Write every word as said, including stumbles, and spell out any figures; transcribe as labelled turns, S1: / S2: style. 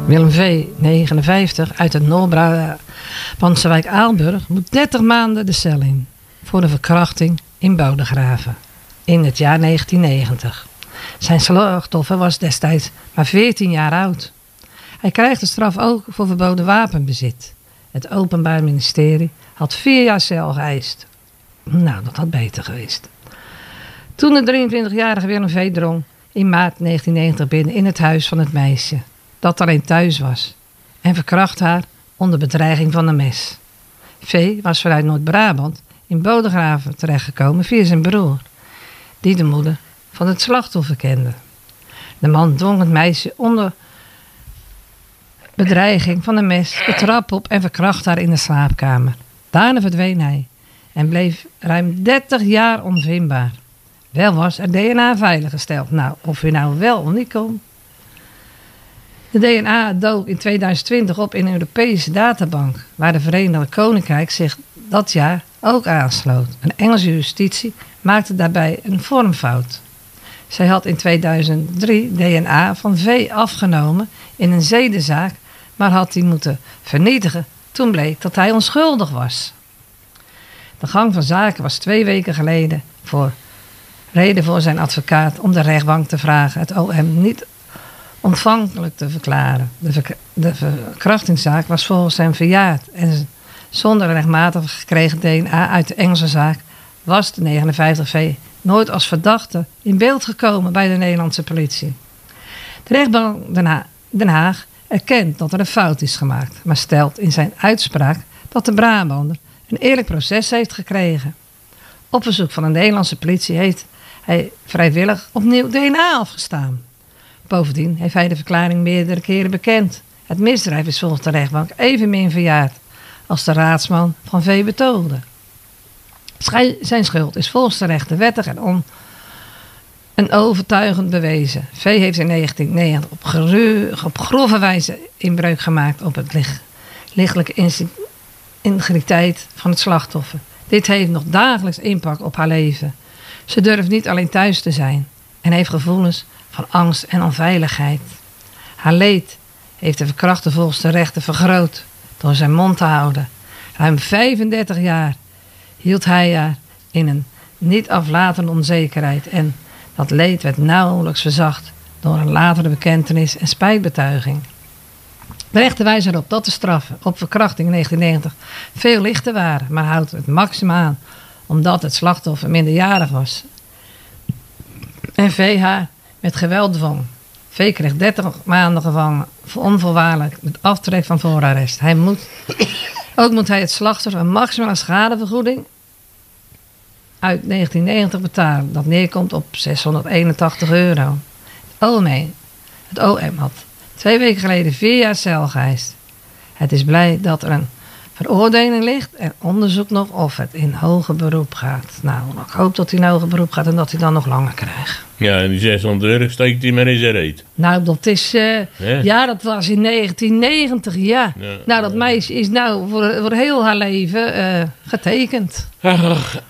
S1: Willem V., negenenvijftig, uit het Noord-Brabantse wijk Aalburg moet dertig maanden de cel in voor een verkrachting in Bodegraven in het jaar negentien negentig. Zijn slachtoffer was destijds maar veertien jaar oud. Hij krijgt de straf ook voor verboden wapenbezit. Het Openbaar Ministerie had vier jaar cel geëist. Nou, dat had beter geweest. Toen de drieëntwintigjarige Willem V. drong in maart negentien negentig binnen in het huis van het meisje dat alleen thuis was en verkracht haar onder bedreiging van een mes. V. was vanuit Noord-Brabant in Bodegraven terechtgekomen via zijn broer, die de moeder van het slachtoffer kende. De man dwong het meisje onder bedreiging van een mes de trap op en verkracht haar in de slaapkamer. Daarna verdween hij en bleef ruim dertig jaar onvindbaar. Wel was er D N A veiliggesteld. Nou, of hij nou wel of niet kon. De D N A dook in tweeduizend twintig op in een Europese databank, waar de Verenigde Koninkrijk zich dat jaar ook aansloot. Een Engelse justitie maakte daarbij een vormfout. Zij had in tweeduizend drie D N A van V afgenomen in een zedenzaak, maar had die moeten vernietigen toen bleek dat hij onschuldig was. De gang van zaken was twee weken geleden voor reden voor zijn advocaat om de rechtbank te vragen het O M niet ontvankelijk te verklaren. De, verk- de verkrachtingszaak was volgens hem verjaard en zonder rechtmatig gekregen D N A uit de Engelse zaak was de negenenvijftig V nooit als verdachte in beeld gekomen bij de Nederlandse politie. De rechtbank Den, ha- Den Haag erkent dat er een fout is gemaakt, maar stelt in zijn uitspraak dat de Brabander een eerlijk proces heeft gekregen. Op verzoek van de Nederlandse politie heeft hij vrijwillig opnieuw D N A afgestaan. Bovendien heeft hij de verklaring meerdere keren bekend. Het misdrijf is volgens de rechtbank evenmin verjaard als de raadsman van V betoogde. Schij- zijn schuld is volgens de rechter wettig en, on- en overtuigend bewezen. V heeft in negentien negentig op, geru- op grove wijze inbreuk gemaakt op het lich- lichtelijke insti- integriteit van het slachtoffer. Dit heeft nog dagelijks impact op haar leven. Ze durft niet alleen thuis te zijn en heeft gevoelens van angst en onveiligheid. Haar leed heeft de verkrachter volgens de rechter vergroot door zijn mond te houden. Ruim vijfendertig jaar hield hij haar in een niet aflatende onzekerheid en dat leed werd nauwelijks verzacht door een latere bekentenis en spijtbetuiging. De rechter wijst erop dat de straffen op verkrachting in negentien negentig veel lichter waren, maar houdt het maximum aan omdat het slachtoffer minderjarig was en V haar met geweld dwong. V kreeg dertig maanden gevangen voor onvoorwaardelijk met aftrek van voorarrest. Hij moet, ook moet hij het slachtoffer een maximale schadevergoeding uit negentien negentig betalen. Dat neerkomt op zeshonderdeenentachtig euro. Het O M, het O M had twee weken geleden vier jaar cel geëist. Het is blij dat er een veroordeling ligt en onderzoekt nog of het in hoger beroep gaat. Nou, ik hoop dat hij in hoger beroep gaat en dat hij dan nog langer krijgt.
S2: Ja, en die zeshonderd euro steekt hij maar in zijn reet.
S1: Nou, dat is... Uh,
S2: Ja?
S1: ja, dat was in negentien negentig, ja.
S2: Ja.
S1: Nou, dat meisje is nou voor, voor heel haar leven uh, getekend.
S2: Ach,